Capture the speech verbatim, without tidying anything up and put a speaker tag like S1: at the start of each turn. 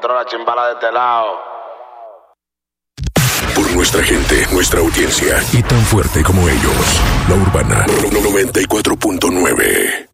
S1: controla, chimbala de este lado.
S2: Por nuestra gente, nuestra audiencia y tan fuerte como ellos. La Urbana noventa y cuatro punto nueve.